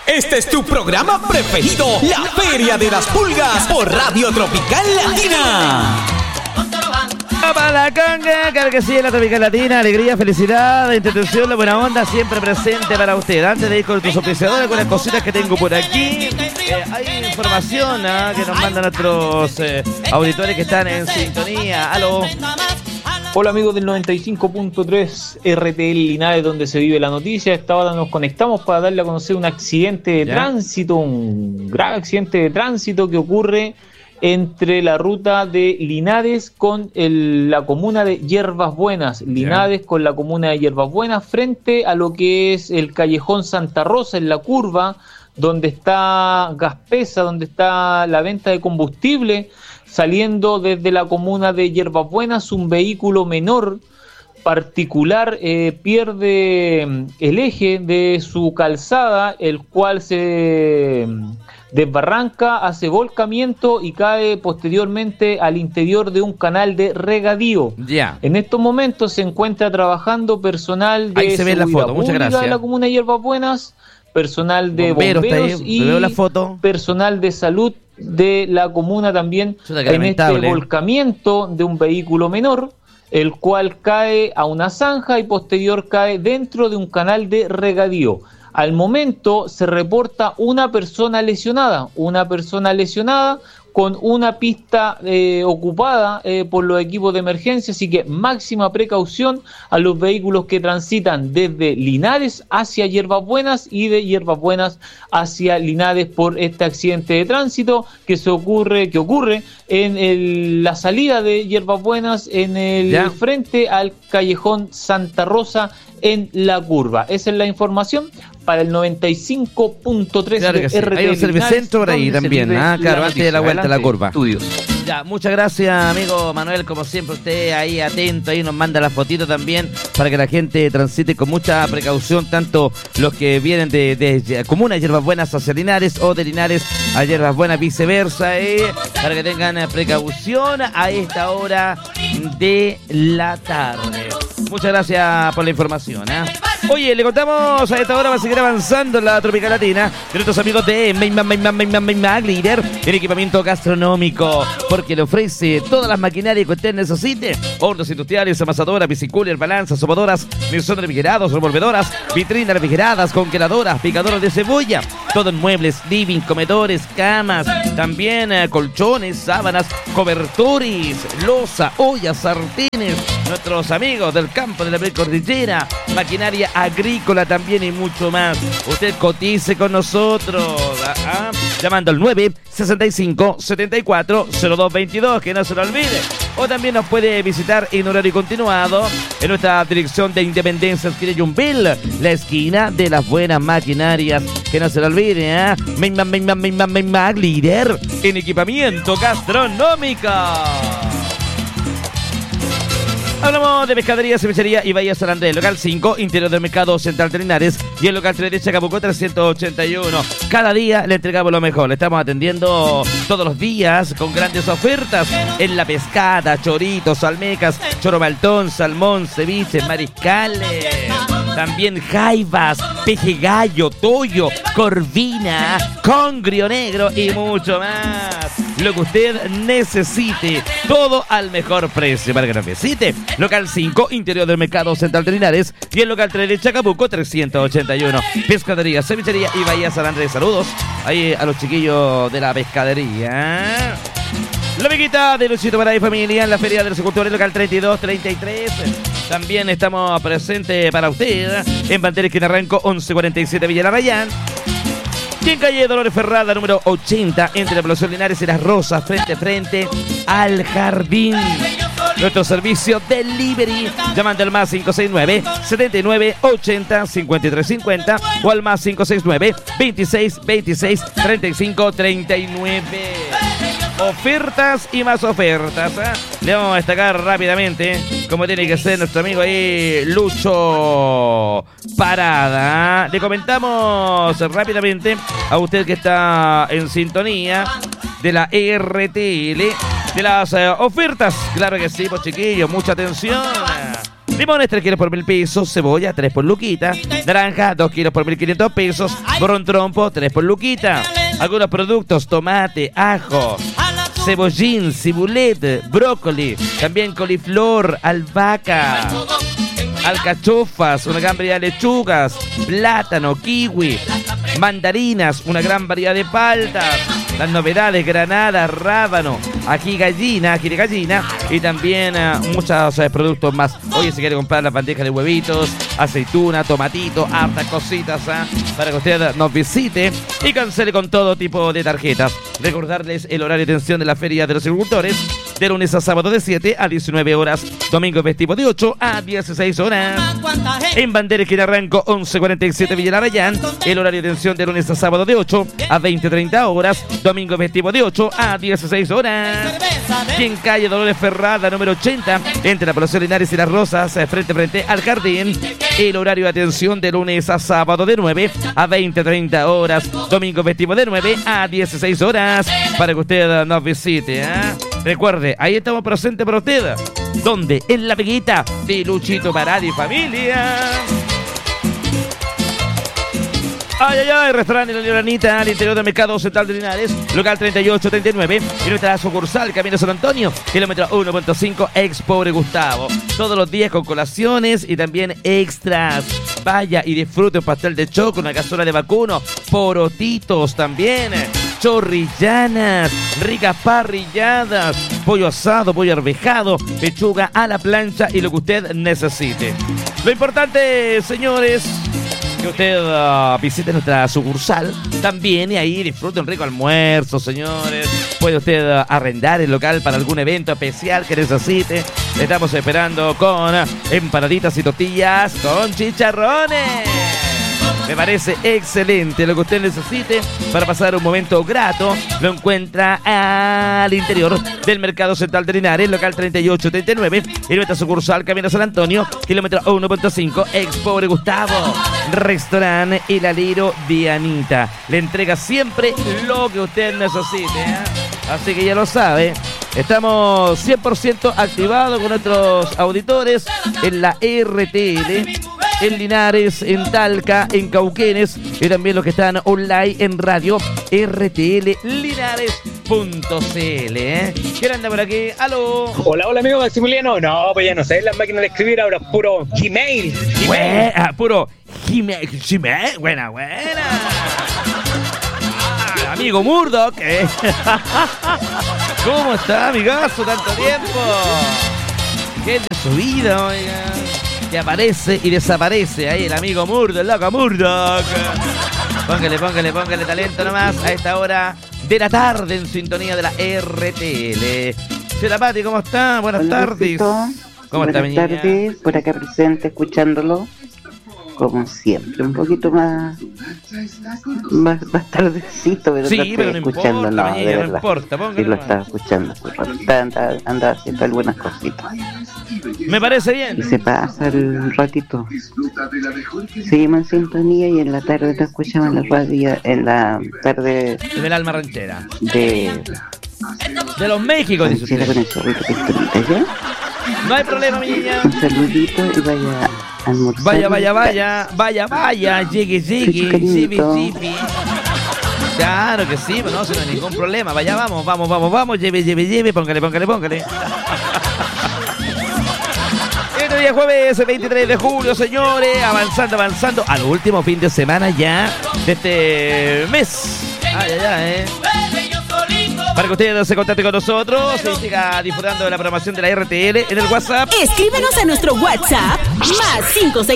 Este es tu programa preferido, La Feria de las Pulgas, por Radio Tropical Latina. Para la conga, claro que sí, en la Tropical Latina, alegría, felicidad, entretención, la buena onda siempre presente para usted. Antes de ir con tus auspiciadores, algunas cositas que tengo por aquí. Hay información que nos mandan nuestros auditores que están en sintonía. Aló. Hola amigos del 95.3 RTL Linares, donde se vive la noticia. Esta hora nos conectamos para darle a conocer un accidente de tránsito, un grave accidente de tránsito que ocurre entre la ruta de Linares con la comuna de Hierbas Buenas. Linares con la comuna de Hierbas Buenas, frente a lo que es el callejón Santa Rosa, en la curva, donde está Gaspesa, donde está la venta de combustible. Saliendo desde la comuna de Hierbas Buenas, un vehículo menor particular pierde el eje de su calzada, el cual se desbarranca, hace volcamiento y cae posteriormente al interior de un canal de regadío. En estos momentos se encuentra trabajando personal de seguridad pública de la comuna de Hierbas Buenas, personal de bomberos y personal de salud de la comuna también en este volcamiento de un vehículo menor, el cual cae a una zanja y posterior cae dentro de un canal de regadío. Al momento se reporta una persona lesionada con una pista ocupada por los equipos de emergencia, así que máxima precaución a los vehículos que transitan desde Linares hacia Hierbas Buenas y de Hierbas Buenas hacia Linares por este accidente de tránsito que ocurre en la salida de Hierbas Buenas en el frente al callejón Santa Rosa en la curva. Esa es la información para el 95.3 claro de RTL. Hay un servicentro por ahí también, claro, antes de la vuelta a la curva. Estudios. Ya, muchas gracias, amigo Manuel, como siempre, usted ahí atento, ahí nos manda la fotito también para que la gente transite con mucha precaución, tanto los que vienen de comuna de Hierbas Buenas hacia Linares o de Linares a Hierbas Buenas, viceversa, para que tengan precaución a esta hora de la tarde. Muchas gracias por la información. Oye, le contamos a esta hora, va a seguir avanzando en la Tropical Latina de nuestros amigos de Mag Líder en equipamiento gastronómico, porque le ofrece todas las maquinarias que usted necesite: hornos industriales, amasadoras, bicicooler, balanzas, sopadoras, mesones refrigerados, revolvedoras, vitrinas refrigeradas, congeladoras, picadoras de cebolla, todo en muebles, living, comedores, camas, también colchones, sábanas, cobertores, loza, ollas, sartenes. Nuestros amigos del campo de la precordillera, maquinaria agrícola también y mucho más. Usted cotice con nosotros llamando al 965-740222, que no se lo olvide. O también nos puede visitar en horario continuado en nuestra dirección de Independencia, esquina Yumbel, la esquina de las buenas maquinarias, que no se lo olvide. Mag Líder en equipamiento gastronómico. Hablamos de pescadería, cevichería y Bahía San Andrés, local 5, interior del mercado central de Linares, y el local 3 de Chacabuco 381. Cada día le entregamos lo mejor, le estamos atendiendo todos los días con grandes ofertas en la pescada, choritos, almecas, choro maltón, salmón, ceviche, mariscales, también jaivas, peje gallo, toyo, corvina, congrio negro y mucho más. Lo que usted necesite, todo al mejor precio para que nos visite. Local 5, interior del mercado central de Linares, y el local 3 de Chacabuco 381. Pescadería, cevichería y Bahía San Andrés. Saludos ahí a los chiquillos de la pescadería. La amiguita de Luchito para y familia en la Feria del Agricultor, local 3233. También estamos presentes para usted en Pantera Esquina Ranco 1147 Villa La Rayán. Y en calle Dolores Ferrada, número 80, entre la población Linares y Las Rosas, frente a frente al jardín. Nuestro servicio delivery, llamando al más 569-7980-5350 o al más 569-2626-3539. Ofertas y más ofertas. Le vamos a destacar rápidamente, como tiene que ser nuestro amigo ahí, Lucho Parada. Le comentamos rápidamente a usted que está en sintonía de la RTL, de las ofertas. Claro que sí, pues chiquillos, mucha atención. Limones 3 kilos por 1.000 pesos. Cebolla 3 por luquita. Naranja 2 kilos por 1.500 pesos. Morrón trompo 3 por luquita. Algunos productos: tomate, ajo, cebollín, cibulet, brócoli, también coliflor, albahaca, alcachofas, una gran variedad de lechugas, plátano, kiwi, mandarinas, una gran variedad de paltas. Las novedades: granada, rábano, ají de gallina y también muchos productos más. Oye, si quiere comprar las bandejas de huevitos, aceituna, tomatito, hartas cositas para que usted nos visite y cancele con todo tipo de tarjetas. Recordarles el horario de atención de la Feria de los Agricultores, de lunes a sábado de 7 a 19 horas, domingo festivo de 8 a 16 horas. En Bandera Esquina Ranco 1147 Villa Larayán, el horario de atención de lunes a sábado de 8 a 20-30 horas, domingo festivo de 8 a 16 horas. Y en calle Dolores Ferrada, número 80, entre la Población Linares y Las Rosas, frente al jardín, el horario de atención de lunes a sábado de 9 a 20-30 horas, domingo festivo de 9 a 16 horas, para que usted nos visite. Recuerde, ahí estamos presentes para usted. ¿Dónde? En la Peguita de Luchito Parada y familia. Restaurante La Leonanita, al interior del Mercado Central de Linares, local 3839, y nuestra sucursal, Camino San Antonio, kilómetro 1.5, ex Pobre Gustavo. Todos los días con colaciones y también extras. Vaya y disfrute un pastel de choco, una cazuela de vacuno, porotitos también, chorrillanas, ricas parrilladas, pollo asado, pollo arvejado, pechuga a la plancha y lo que usted necesite. Lo importante, señores, que usted visite nuestra sucursal también y ahí disfrute un rico almuerzo, señores. Puede usted arrendar el local para algún evento especial que necesite. Le estamos esperando con empanaditas y tortillas con chicharrones. Me parece excelente. Lo que usted necesite para pasar un momento grato lo encuentra al interior del Mercado Central de Linares, local 3839, y nuestra sucursal Camino San Antonio, kilómetro 1.5, ex Pobre Gustavo. Restaurante El Alero de Anita. Le entrega siempre lo que usted necesite, Así que ya lo sabe. Estamos 100% activados con nuestros auditores en la RTL, en Linares, en Talca, en Cauquenes y también los que están online en radio rtlinares.cl. ¿Quién anda por aquí? ¡Aló! Hola amigo Maximiliano. No, pues ya no sé, las máquinas de escribir ahora puro Gmail. Puro Gmail. Buena. Amigo Murdoch, ¿cómo está, amigazo? Tanto tiempo. ¿Qué es de su vida, oiga? Que aparece y desaparece ahí el amigo Murdoch, el loco Murdoch. Póngale talento nomás a esta hora de la tarde en sintonía de la RTL. Señora Pati, ¿cómo está? Buenas tardes. ¿Cómo está, mi niña? Buenas tardes, por acá presente, escuchándolo. Como siempre, un poquito más tardecito, pero sí, pero no escuchando, importa, no, de verdad. No importa, sí, lo estaba escuchando, anda haciendo algunas cositas. Me parece bien. Y se pasa el ratito. Seguimos en sintonía y en la tarde te escuchamos en la radio, en la tarde... Del alma ranchera. De los México, dice usted. Con el zorrito pistolita, ¿ya? No hay problema, mi niña. Un saludito y vaya a almorzar. Vaya, llegue, zipi. Claro que sí, no, sin ningún problema. Vaya, vamos, lleve, póngale. Este día jueves 23 de julio, señores, avanzando al último fin de semana ya de este mes. Para que ustedes se contacten con nosotros y siga disfrutando de la programación de la RTL en el WhatsApp. Escríbenos a nuestro WhatsApp más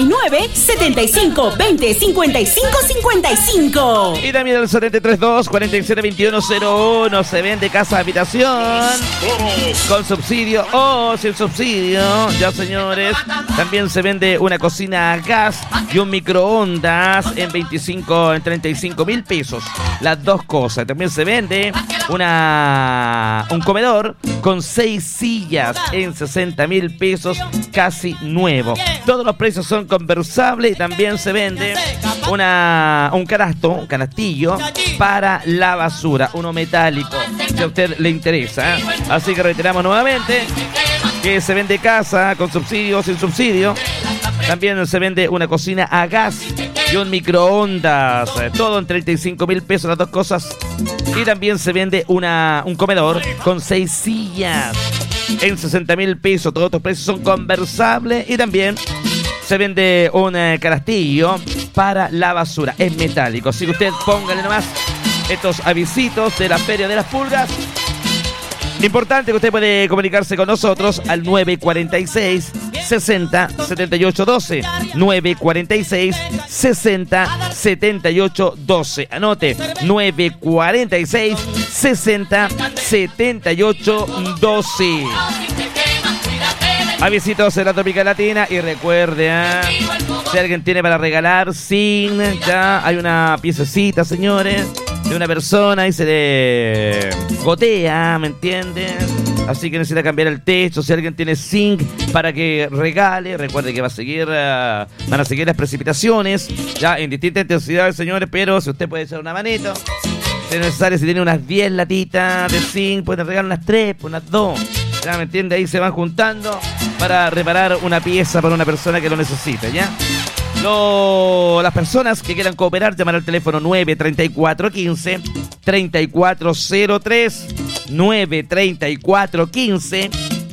569-7520-5555. Y también el 732-472101. Se vende casa habitación con subsidio o sin subsidio. Ya, señores. También se vende una cocina a gas y un microondas en 35.000 pesos. Las dos cosas. También se vende un comedor con 6 sillas en 60.000 pesos, casi nuevo. Todos los precios son conversables y también se vende un canastillo para la basura, uno metálico, si a usted le interesa. Así que reiteramos nuevamente que se vende casa con subsidio o sin subsidio. También se vende una cocina a gas y un microondas. Todo en 35.000 pesos las dos cosas. Y también se vende un comedor con 6 sillas en 60.000 pesos. Todos estos precios son conversables. Y también se vende un canastillo para la basura. Es metálico. Así que usted póngale nomás estos avisitos de la Feria de las Pulgas. Importante que usted puede comunicarse con nosotros al 946 60 78 12. 946 60 78 12. Anote, 946 60 78 12. Avisitos en la Tropical Latina y recuerde, si alguien tiene para regalar sin, ya hay una piececita, señores, de una persona y se le gotea, ¿me entienden? Así que necesita cambiar el techo. Si alguien tiene zinc para que regale, recuerde que van a seguir las precipitaciones, ya en distintas intensidades, señores, pero si usted puede echar una manito, si es necesario, si tiene unas 10 latitas de zinc, puede regalar unas 3, unas 2. ¿Ya me entiende? Ahí se van juntando para reparar una pieza para una persona que lo necesita, ¿ya? Las personas que quieran cooperar, llamar al teléfono 93415 3403. 93415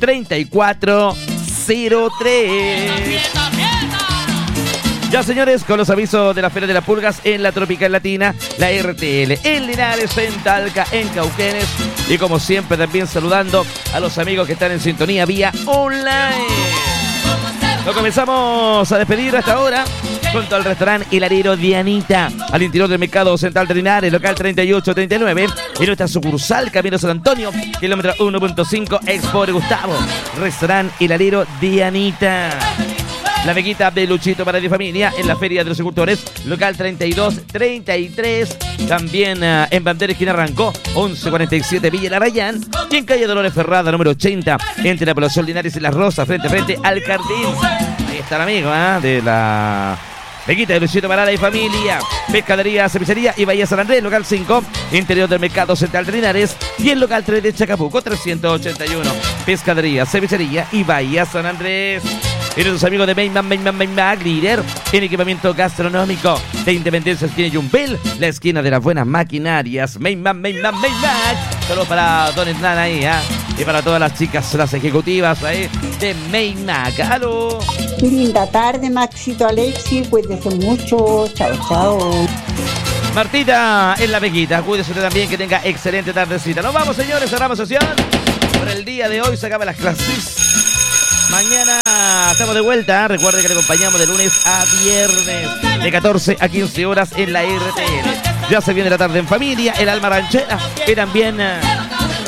3403. Ya, señores, con los avisos de la Feria de las Pulgas en la Tropical Latina, la RTL en Linares, en Talca, en Cauquenes, y como siempre también saludando a los amigos que están en sintonía vía online. Lo comenzamos a despedir hasta ahora junto al restaurante Hilarero Dianita, al interior del Mercado Central de Linares, local 3839, y nuestra sucursal Camino San Antonio, kilómetro 1.5, Expo de Gustavo. Restaurante Hilarero Dianita. La Veguita de Luchito para mi familia en la Feria de los Agricultores, local 3233. También en Bandera Esquina Rancó, 1147 Villa Larayán. Y en calle Dolores Ferrada, número 80, entre la población Linares y Las Rosas, frente a frente al Jardín. Ahí está el amigo de la Veguita de Luchito para mi familia. Pescadería, Cevichería y Bahía San Andrés, local 5, interior del Mercado Central de Linares. Y el local 3 de Chacabuco, 381. Pescadería, Cevichería y Bahía San Andrés. Y nuestros amigos de Mainman, líder en equipamiento gastronómico de Independencia, esquina Yumbel, la esquina de las buenas maquinarias. Mainman. Saludos para Don Hernán ahí, y para todas las chicas, las ejecutivas ahí de Mainman. ¡Aló! Qué linda tarde, Maxito, Alexi, cuídese mucho. Chao. Martita en la Veguita, cuídese usted también, que tenga excelente tardecita. Nos vamos, señores, cerramos sesión. Por el día de hoy se acaban las clases. Mañana estamos de vuelta. Recuerde que le acompañamos de lunes a viernes, de 14 a 15 horas en la RTL. Ya se viene la tarde en familia, el alma ranchera y también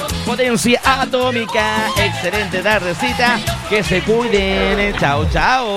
potencia atómica. Excelente tardecita. Que se cuiden. Chao.